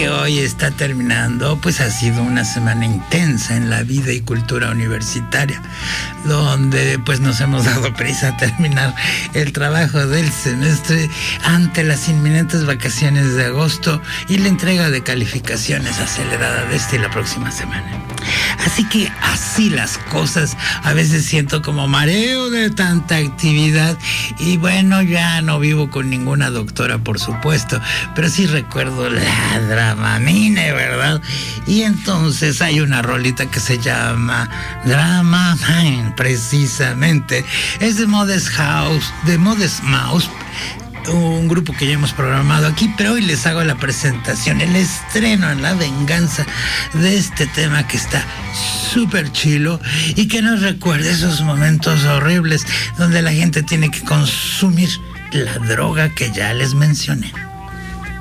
que hoy está terminando, pues ha sido una semana intensa en la vida y cultura universitaria, donde pues nos hemos dado prisa a terminar el trabajo del semestre ante las inminentes vacaciones de agosto y la entrega de calificaciones acelerada de esta y la próxima semana. Así que así las cosas, a veces siento como mareo de tanta actividad y bueno, ya no vivo con ninguna doctora, por supuesto, pero sí recuerdo la Dramamine, ¿verdad? Y entonces hay una rolita que se llama Dramamine, precisamente. Es de Modest Mouse, un grupo que ya hemos programado aquí, pero hoy les hago la presentación, el estreno en La Venganza de este tema que está súper chilo y que nos recuerda esos momentos horribles donde la gente tiene que consumir la droga que ya les mencioné.